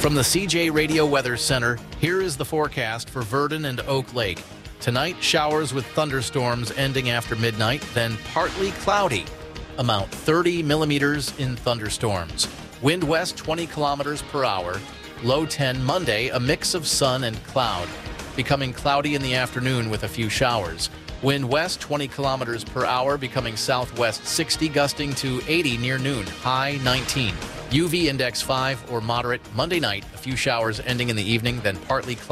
From the CJ Radio Weather Center, here is the forecast for Verdon and Oak Lake. Tonight, showers with thunderstorms ending after midnight, then partly cloudy. Amount 30 millimeters in thunderstorms. Wind west 20 kilometers per hour. Low 10 Monday, a mix of sun and cloud. Becoming cloudy in the afternoon with a few showers. Wind west 20 kilometers per hour, becoming southwest 60, gusting to 80 near noon. High 19. UV index 5 or moderate. Monday night, a few showers ending in the evening, then partly cloudy.